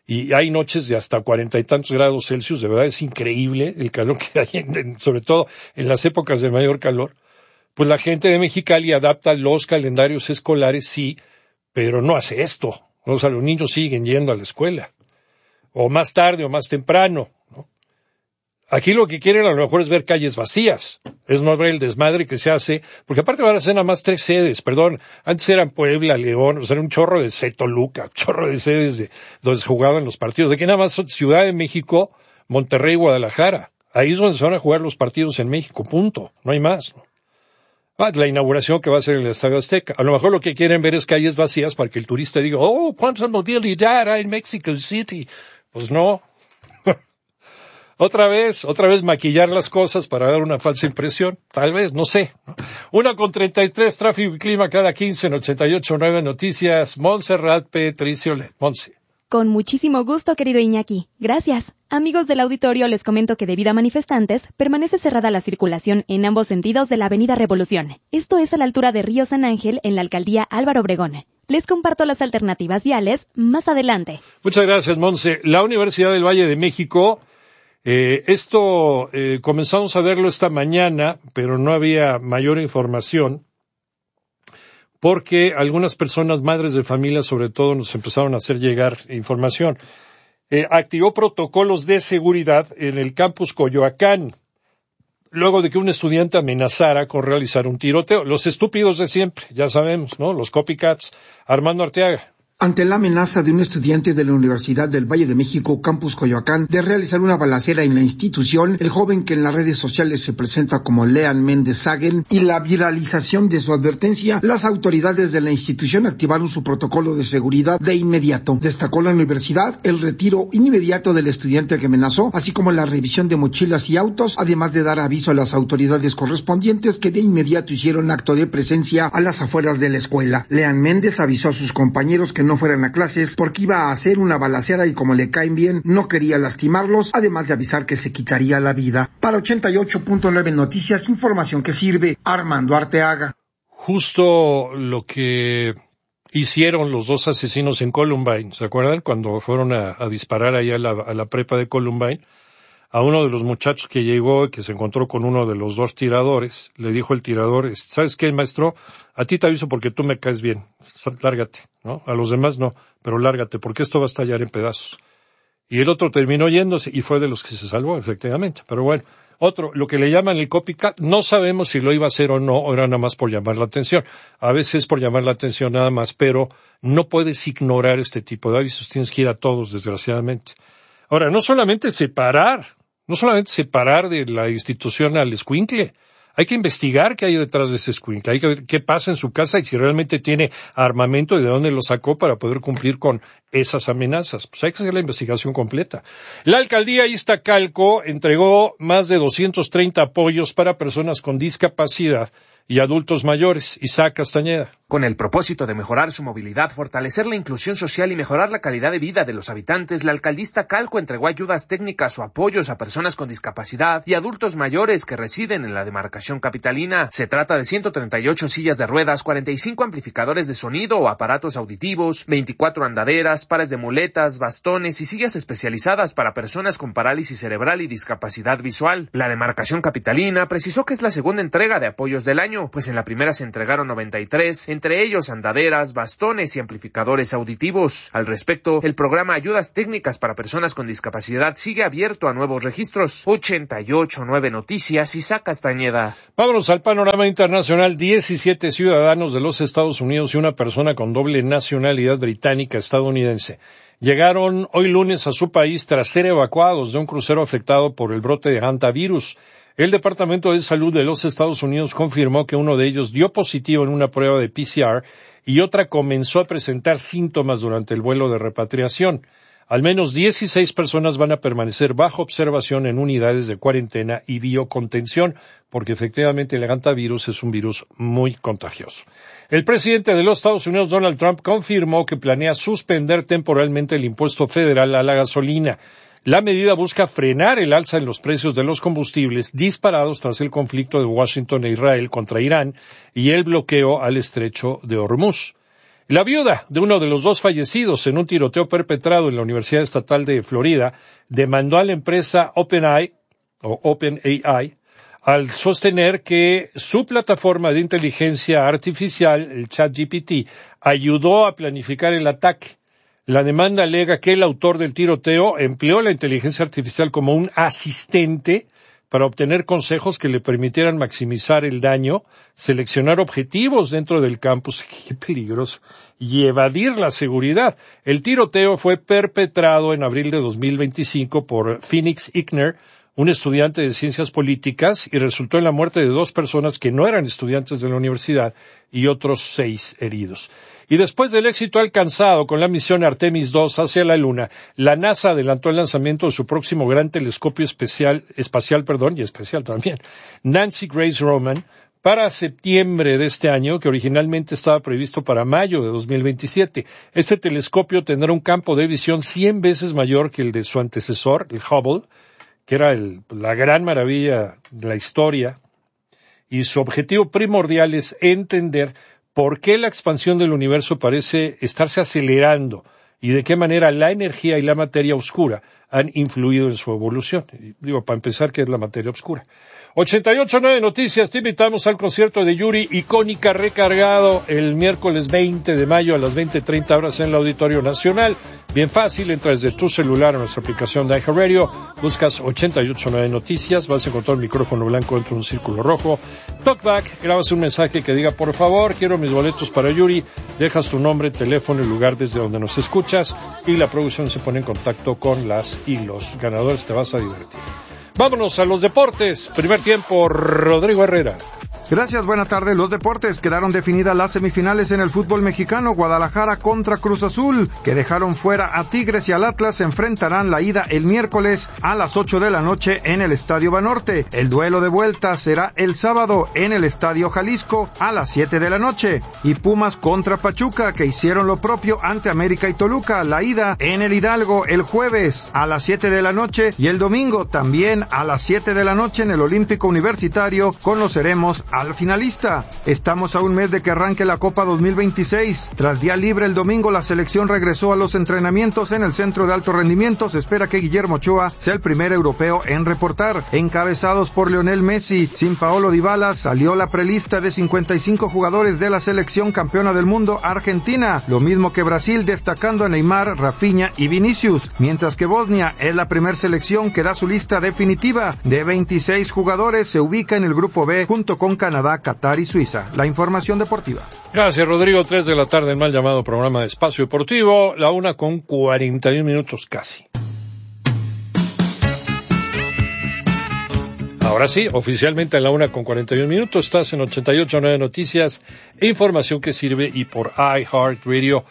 y hay noches de hasta 40 y tantos grados Celsius. De verdad es increíble el calor que hay, sobre todo en las épocas de mayor calor. Pues la gente de Mexicali adapta los calendarios escolares, sí, pero no hace esto. O sea, los niños siguen yendo a la escuela, o más tarde o más temprano, ¿no? Aquí lo que quieren a lo mejor es ver calles vacías, es no ver el desmadre que se hace, porque aparte van a ser nada más 3 sedes, antes eran Puebla, León, o sea, era un chorro de Toluca, un chorro de sedes donde se jugaban los partidos. Aquí nada más son Ciudad de México, Monterrey, Guadalajara. Ahí es donde se van a jugar los partidos en México, punto, no hay más, ¿no? La inauguración que va a ser en el Estadio Azteca. A lo mejor lo que quieren ver es calles vacías para que el turista diga, oh, cuánta movilidad hay en Mexico City. Pues no. Otra vez maquillar las cosas para dar una falsa impresión. Tal vez, no sé. 1:33, tráfico y clima cada 15 en 88.9 Noticias. Montserrat Petriciole. Monse. Con muchísimo gusto, querido Iñaki. Gracias. Amigos del auditorio, les comento que debido a manifestantes, permanece cerrada la circulación en ambos sentidos de la Avenida Revolución. Esto es a la altura de Río San Ángel, en la alcaldía Álvaro Obregón. Les comparto las alternativas viales más adelante. Muchas gracias, Monse. La Universidad del Valle de México, comenzamos a verlo esta mañana, pero no había mayor información, porque algunas personas, madres de familia sobre todo, nos empezaron a hacer llegar información. Activó protocolos de seguridad en el campus Coyoacán, luego de que un estudiante amenazara con realizar un tiroteo. Los estúpidos de siempre, ya sabemos, ¿no? Los copycats. Armando Arteaga. Ante la amenaza de un estudiante de la Universidad del Valle de México, Campus Coyoacán, de realizar una balacera en la institución, el joven que en las redes sociales se presenta como Lean Méndez Sagen, y la viralización de su advertencia, las autoridades de la institución activaron su protocolo de seguridad de inmediato. Destacó la universidad el retiro inmediato del estudiante que amenazó, así como la revisión de mochilas y autos, además de dar aviso a las autoridades correspondientes que de inmediato hicieron acto de presencia a las afueras de la escuela. Lean Méndez avisó a sus compañeros que no fueran a clases porque iba a hacer una balacera y como le caen bien, no quería lastimarlos, además de avisar que se quitaría la vida. Para 88.9 Noticias, información que sirve. Armando Arteaga. Justo lo que hicieron los dos asesinos en Columbine, ¿se acuerdan? Cuando fueron a disparar ahí a la prepa de Columbine, a uno de los muchachos que llegó y que se encontró con uno de los dos tiradores, le dijo el tirador, ¿sabes qué, maestro? A ti te aviso porque tú me caes bien, lárgate, ¿no? A los demás no, pero lárgate porque esto va a estallar en pedazos. Y el otro terminó yéndose y fue de los que se salvó, efectivamente. Pero bueno, lo que le llaman el copycat, no sabemos si lo iba a hacer o no, o era nada más por llamar la atención. A veces es por llamar la atención nada más, pero no puedes ignorar este tipo de avisos, tienes que ir a todos, desgraciadamente. Ahora, no solamente separar de la institución al escuincle, hay que investigar qué hay detrás de ese escuincle, hay que ver qué pasa en su casa y si realmente tiene armamento y de dónde lo sacó para poder cumplir con esas amenazas. Pues hay que hacer la investigación completa. La alcaldía Iztacalco entregó más de 230 apoyos para personas con discapacidad y adultos mayores. Isaac Castañeda. Con el propósito de mejorar su movilidad, fortalecer la inclusión social y mejorar la calidad de vida de los habitantes, la alcaldía Iztacalco entregó ayudas técnicas o apoyos a personas con discapacidad y adultos mayores que residen en la demarcación capitalina. Se trata de 138 sillas de ruedas, 45 amplificadores de sonido o aparatos auditivos, 24 andaderas, pares de muletas, bastones y sillas especializadas para personas con parálisis cerebral y discapacidad visual. La demarcación capitalina precisó que es la segunda entrega de apoyos del año, pues en la primera se entregaron 93, entre ellos andaderas, bastones y amplificadores auditivos. Al respecto, el programa Ayudas Técnicas para Personas con Discapacidad sigue abierto a nuevos registros. 88.9 Noticias, Isaac Castañeda. Vámonos al panorama internacional. 17 ciudadanos de los Estados Unidos y una persona con doble nacionalidad británica estadounidense llegaron hoy lunes a su país tras ser evacuados de un crucero afectado por el brote de hantavirus. El Departamento de Salud de los Estados Unidos confirmó que uno de ellos dio positivo en una prueba de PCR y otra comenzó a presentar síntomas durante el vuelo de repatriación. Al menos 16 personas van a permanecer bajo observación en unidades de cuarentena y biocontención, porque efectivamente el hantavirus es un virus muy contagioso. El presidente de los Estados Unidos, Donald Trump, confirmó que planea suspender temporalmente el impuesto federal a la gasolina. La medida busca frenar el alza en los precios de los combustibles disparados tras el conflicto de Washington e Israel contra Irán y el bloqueo al estrecho de Hormuz. La viuda de uno de los dos fallecidos en un tiroteo perpetrado en la Universidad Estatal de Florida demandó a la empresa OpenAI al sostener que su plataforma de inteligencia artificial, el ChatGPT, ayudó a planificar el ataque. La demanda alega que el autor del tiroteo empleó la inteligencia artificial como un asistente para obtener consejos que le permitieran maximizar el daño, seleccionar objetivos dentro del campus, qué peligroso, y evadir la seguridad. El tiroteo fue perpetrado en abril de 2025 por Phoenix Ickner, un estudiante de ciencias políticas, y resultó en la muerte de 2 personas que no eran estudiantes de la universidad y otros 6 heridos. Y después del éxito alcanzado con la misión Artemis 2 hacia la Luna, la NASA adelantó el lanzamiento de su próximo gran telescopio espacial también, Nancy Grace Roman, para septiembre de este año, que originalmente estaba previsto para mayo de 2027. Este telescopio tendrá un campo de visión 100 veces mayor que el de su antecesor, el Hubble, que era la gran maravilla de la historia, y su objetivo primordial es entender por qué la expansión del universo parece estarse acelerando y de qué manera la energía y la materia oscura han influido en su evolución. Digo, para empezar, ¿qué es la materia oscura? 88.9 Noticias, te invitamos al concierto de Yuri, Icónica, recargado el miércoles 20 de mayo a las 20:30 horas en el Auditorio Nacional. Bien fácil, entras desde tu celular a nuestra aplicación de iHeartRadio, buscas 88.9 Noticias, vas a encontrar un micrófono blanco dentro de un círculo rojo. Talkback, grabas un mensaje que diga, por favor, quiero mis boletos para Yuri, dejas tu nombre, teléfono y lugar desde donde nos escuchas, y la producción se pone en contacto con las y los ganadores. Te vas a divertir. Vámonos a los deportes. Primer tiempo, Rodrigo Herrera. Gracias, buena tarde. Los deportes quedaron definidas las semifinales en el fútbol mexicano. Guadalajara contra Cruz Azul, que dejaron fuera a Tigres y al Atlas, se enfrentarán la ida el miércoles a las 8 de la noche en el Estadio Banorte. El duelo de vuelta será el sábado en el Estadio Jalisco a las 7 de la noche. Y Pumas contra Pachuca, que hicieron lo propio ante América y Toluca. La ida en el Hidalgo el jueves a las 7 de la noche y el domingo también a las 7 de la noche en el Olímpico Universitario. Conoceremos al finalista. Estamos a un mes de que arranque la Copa 2026. Tras día libre el domingo, la selección regresó a los entrenamientos en el Centro de Alto Rendimiento. Se espera que Guillermo Ochoa sea el primer europeo en reportar. Encabezados por Lionel Messi, sin Paolo Dybala, salió la prelista de 55 jugadores de la selección campeona del mundo Argentina, lo mismo que Brasil, destacando a Neymar, Rafinha y Vinicius, mientras que Bosnia es la primer selección que da su lista definitiva. De 26 jugadores, se ubica en el grupo B junto con Canadá, Qatar y Suiza. La información deportiva. Gracias, Rodrigo. 3 de la tarde, el mal llamado programa de Espacio Deportivo, la 1:41 casi. Ahora sí, oficialmente a la 1:41, estás en 88.9 Noticias, información que sirve, y por iHeartRadio.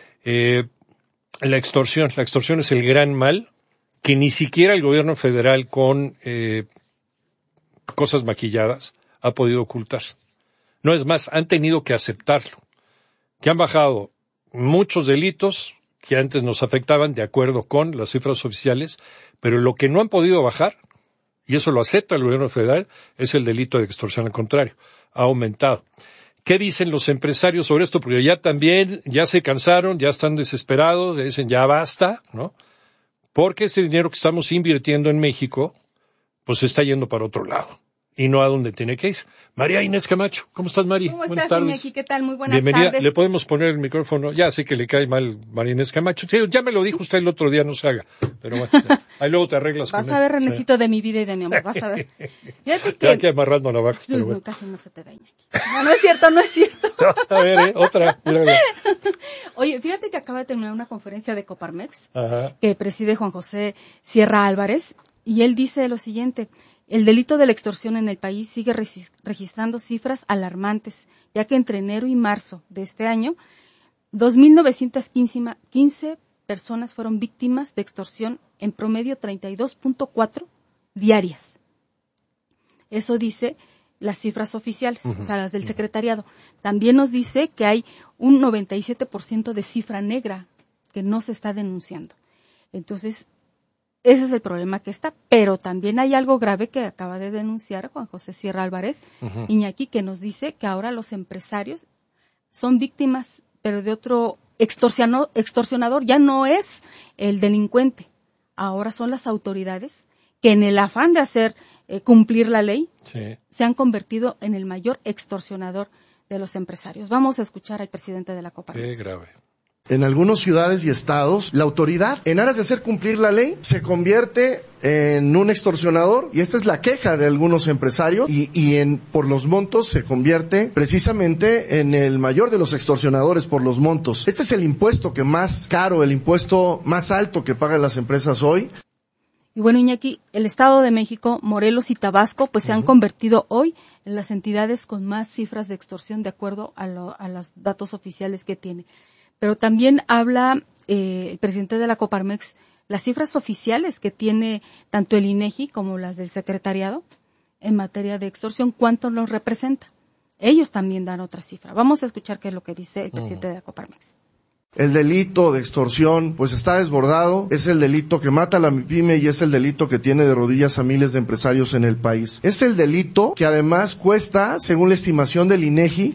La extorsión es el gran mal que ni siquiera el gobierno federal con cosas maquilladas ha podido ocultar. No es más, han tenido que aceptarlo, que han bajado muchos delitos que antes nos afectaban de acuerdo con las cifras oficiales, pero lo que no han podido bajar, y eso lo acepta el gobierno federal, es el delito de extorsión. Al contrario, ha aumentado. ¿Qué dicen los empresarios sobre esto? Porque ya se cansaron, ya están desesperados, ya dicen ya basta, ¿no? Porque ese dinero que estamos invirtiendo en México, pues se está yendo para otro lado y no a donde tiene que ir. María Inés Camacho, ¿cómo estás, Mari? ¿Cómo buenas estás, tardes. Iñaki? ¿Qué tal? Muy buenas Bienvenida. tardes. ¿Le podemos poner el micrófono? Ya sé que le cae mal María Inés Camacho. Sí, ya me lo dijo usted el otro día, no se haga. Pero bueno, ahí luego te arreglas con él. Vas a ver, Renecito, de mi vida y de mi amor, vas a ver. Fíjate que... Ya que amarrando navajas, pero bueno. Casi no se te da, Iñaki. No es cierto. Vas a ver, otra. Míralo. Oye, fíjate que acaba de terminar una conferencia de Coparmex, Ajá, que preside Juan José Sierra Álvarez, y él dice lo siguiente: el delito de la extorsión en el país sigue registrando cifras alarmantes, ya que entre enero y marzo de este año, 2.915 personas fueron víctimas de extorsión, en promedio 32.4 diarias. Eso dice las cifras oficiales, o sea, las del secretariado. También nos dice que hay un 97% de cifra negra que no se está denunciando. Entonces, ese es el problema que está, pero también hay algo grave que acaba de denunciar Juan José Sierra Álvarez, Iñaki, que nos dice que ahora los empresarios son víctimas pero de otro extorsionador. Ya no es el delincuente, ahora son las autoridades que en el afán de hacer cumplir la ley, se han convertido en el mayor extorsionador de los empresarios. Vamos a escuchar al presidente de la Coparmex. Qué grave. En algunas ciudades y estados, la autoridad, en aras de hacer cumplir la ley, se convierte en un extorsionador, y esta es la queja de algunos empresarios, y por los montos se convierte precisamente en el mayor de los extorsionadores por los montos. Este es el impuesto que más caro, el impuesto más alto que pagan las empresas hoy. Y bueno, Iñaki, el Estado de México, Morelos y Tabasco, pues se han convertido hoy en las entidades con más cifras de extorsión de acuerdo a los datos oficiales que tiene. Pero también habla el presidente de la Coparmex, las cifras oficiales que tiene tanto el INEGI como las del secretariado en materia de extorsión, ¿cuánto nos representa? Ellos también dan otra cifra. Vamos a escuchar qué es lo que dice el presidente de la Coparmex. El delito de extorsión pues está desbordado, es el delito que mata a la MIPYME y es el delito que tiene de rodillas a miles de empresarios en el país. Es el delito que además cuesta, según la estimación del INEGI,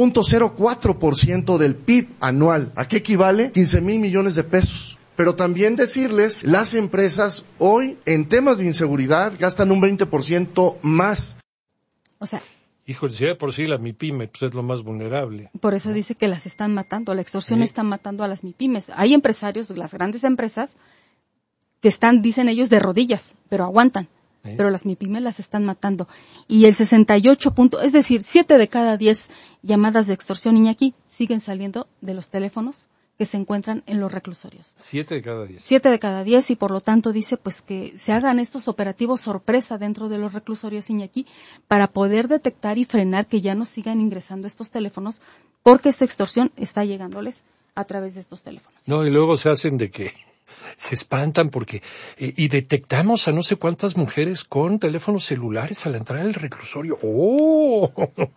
0.04% del PIB anual. ¿A qué equivale? 15,000 millones de pesos. Pero también decirles, las empresas hoy en temas de inseguridad gastan un 20% más. O sea, híjole, si de por sí la MIPYME pues es lo más vulnerable. Por eso dice que las están matando, la extorsión está matando a las MIPYMES. Hay empresarios, las grandes empresas, que están, dicen ellos, de rodillas, pero aguantan. Pero las MIPYMES las están matando. Y el 68 es decir, 7 de cada 10 llamadas de extorsión, Iñaki, siguen saliendo de los teléfonos que se encuentran en los reclusorios. 7 de cada 10. 7 de cada 10, y por lo tanto dice pues que se hagan estos operativos sorpresa dentro de los reclusorios, Iñaki, para poder detectar y frenar que ya no sigan ingresando estos teléfonos, porque esta extorsión está llegándoles a través de estos teléfonos. No, y luego se hacen de que se espantan porque y detectamos a no sé cuántas mujeres con teléfonos celulares a la entrada del reclusorio. ¡Oh!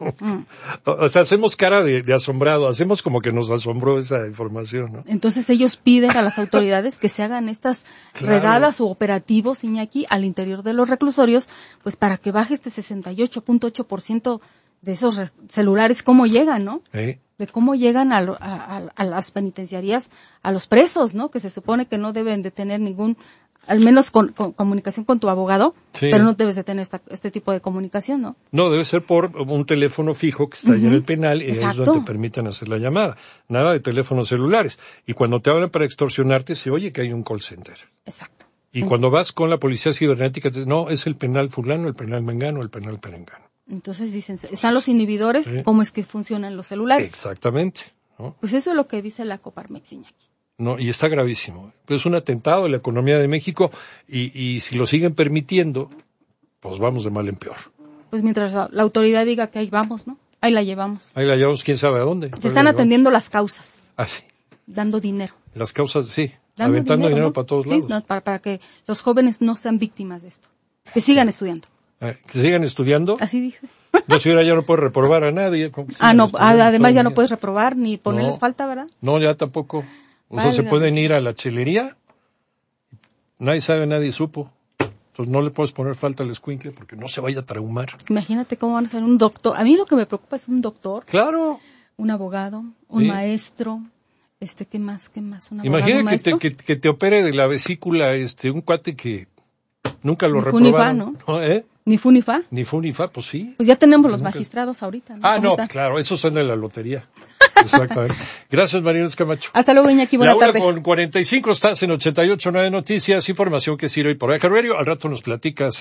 O sea, hacemos cara de asombrado, hacemos como que nos asombró esa información, ¿no? Entonces ellos piden a las autoridades que se hagan estas redadas u operativos, Iñaki, al interior de los reclusorios, pues para que baje este 68.8% de esos celulares, cómo llegan, ¿no? De cómo llegan a las penitenciarías, a los presos, ¿no? Que se supone que no deben de tener al menos con comunicación con tu abogado, pero no debes de tener este tipo de comunicación, ¿no? No, debe ser por un teléfono fijo que está ahí en el penal, y es donde te permiten hacer la llamada. Nada de teléfonos celulares. Y cuando te hablan para extorsionarte, se oye que hay un call center. Exacto. Y cuando vas con la policía cibernética, te dicen, no, es el penal fulano, el penal mengano, el penal perengano. Entonces dicen, están los inhibidores, ¿cómo es que funcionan los celulares? Exactamente, ¿no? Pues eso es lo que dice la Coparmex, Iñaki. No, y está gravísimo. Es un atentado a la economía de México, y si lo siguen permitiendo, pues vamos de mal en peor. Pues mientras la autoridad diga que ahí vamos, ¿no? Ahí la llevamos. Ahí la llevamos, quién sabe a dónde. Se están atendiendo las causas. Ah, sí. Dando dinero. Las causas, sí. Aventando dinero, ¿no? Para todos lados. No, para que los jóvenes no sean víctimas de esto. Que sigan estudiando. Que sigan estudiando. Así dice. No, si ahora ya no puedes reprobar a nadie. No, además ya no puedes reprobar ni ponerles falta, ¿verdad? No, ya tampoco. O sea, se pueden ir a la chelería. Nadie sabe, nadie supo. Entonces no le puedes poner falta al escuincle porque no se vaya a traumar. Imagínate cómo van a ser un doctor. A mí lo que me preocupa es un doctor. Claro. Un abogado, un maestro. ¿Qué más? Un abogado, imagínate que te opere de la vesícula un cuate que nunca lo reprobaron. Funifa, ¿no? Ni Funifa. Ni Funifa, pues sí. Pues ya tenemos los magistrados ahorita, ¿no? No, claro, esos son de la lotería. Exactamente. Gracias, Marina Camacho. Hasta luego, Iñaki, buena tarde. 1:45, estás en 88.9 Noticias, información que sirve por iHeart Radio. Al rato nos platicas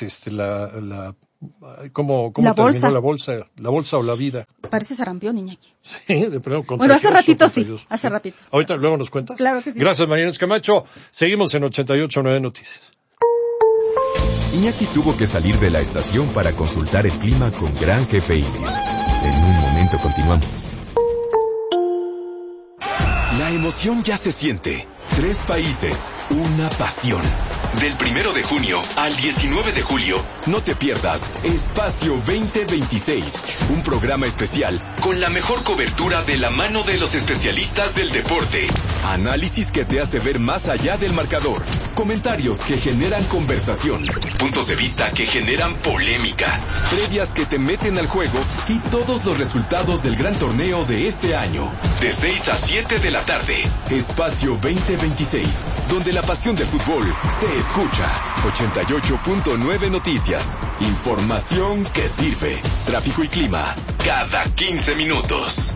cómo terminó la bolsa o la vida. Parece sarampión, Iñaki. Sí, de pronto. Bueno, hace ratito sí. Ahorita, luego nos cuentas. Claro que sí. Gracias, Marina Camacho. Seguimos en 88.9 Noticias. Iñaki tuvo que salir de la estación para consultar el clima con Gran Jefe Indio. En un momento continuamos. La emoción ya se siente, 23 países, una pasión. Del 1 de junio al 19 de julio, no te pierdas Espacio 2026, un programa especial con la mejor cobertura de la mano de los especialistas del deporte. Análisis que te hace ver más allá del marcador, comentarios que generan conversación, puntos de vista que generan polémica, previas que te meten al juego y todos los resultados del gran torneo de este año. De 6 a 7 de la tarde, Espacio 2026, donde la pasión del fútbol se escucha. 88.9 Noticias, información que sirve. Tráfico y clima, cada 15 minutos.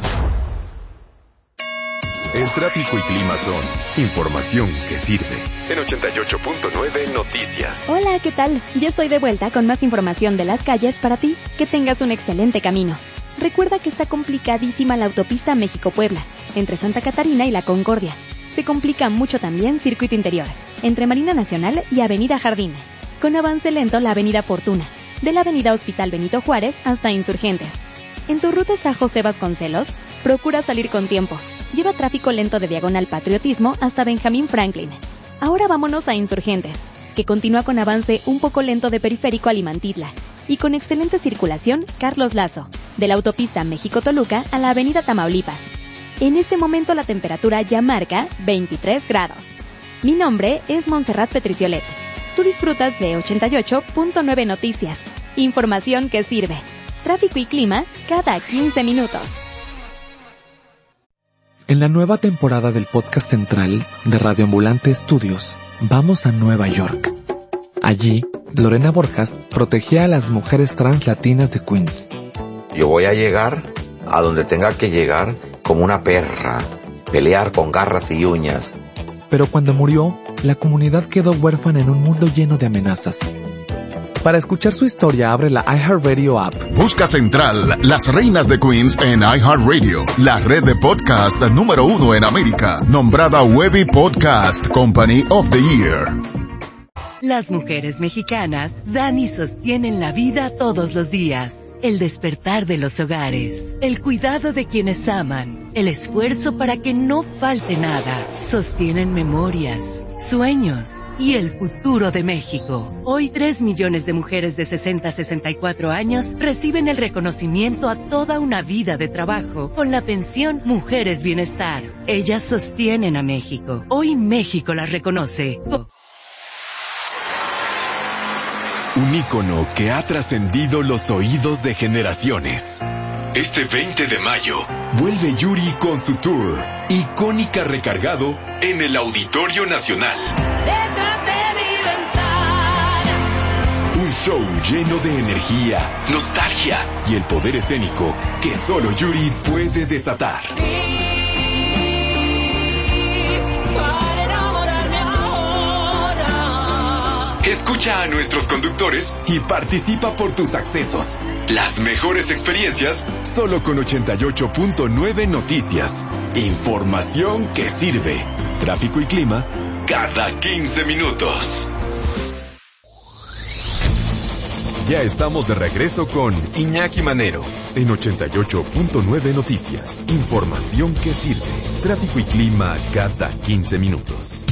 El tráfico y clima son información que sirve. En 88.9 Noticias. Hola, ¿qué tal? Ya estoy de vuelta con más información de las calles para ti. Que tengas un excelente camino. Recuerda que está complicadísima la autopista México-Puebla, entre Santa Catarina y La Concordia. Se complica mucho también Circuito Interior, entre Marina Nacional y Avenida Jardín. Con avance lento la Avenida Fortuna, de la Avenida Hospital Benito Juárez hasta Insurgentes. En tu ruta está José Vasconcelos, procura salir con tiempo. Lleva tráfico lento de Diagonal Patriotismo hasta Benjamín Franklin. Ahora vámonos a Insurgentes, que continúa con avance un poco lento de Periférico a Limantitla, y con excelente circulación Carlos Lazo, de la autopista México-Toluca a la Avenida Tamaulipas. En este momento la temperatura ya marca 23 grados. Mi nombre es Montserrat Petriciolet. Tú disfrutas de 88.9 Noticias, información que sirve. Tráfico y clima cada 15 minutos. En la nueva temporada del podcast central de Radio Ambulante Estudios, vamos a Nueva York. Allí, Lorena Borjas protegía a las mujeres trans latinas de Queens. Yo voy a llegar a donde tenga que llegar como una perra, pelear con garras y uñas. Pero cuando murió, la comunidad quedó huérfana en un mundo lleno de amenazas. Para escuchar su historia, abre la iHeartRadio app. Busca Central, las reinas de Queens en iHeartRadio, la red de podcast número 1 en América, nombrada Webby Podcast Company of the Year. Las mujeres mexicanas dan y sostienen la vida todos los días. El despertar de los hogares, el cuidado de quienes aman, el esfuerzo para que no falte nada. Sostienen memorias, sueños y el futuro de México. Hoy 3 millones de mujeres de 60 a 64 años reciben el reconocimiento a toda una vida de trabajo con la pensión Mujeres Bienestar. Ellas sostienen a México. Hoy México las reconoce. Un ícono que ha trascendido los oídos de generaciones. Este 20 de mayo, vuelve Yuri con su tour, Icónica Recargado, en el Auditorio Nacional. Detrás de mi ventana. Un show lleno de energía, nostalgia y el poder escénico que solo Yuri puede desatar. Escucha a nuestros conductores y participa por tus accesos. Las mejores experiencias solo con 88.9 Noticias. Información que sirve. Tráfico y clima cada 15 minutos. Ya estamos de regreso con Iñaki Manero en 88.9 Noticias. Información que sirve. Tráfico y clima cada 15 minutos.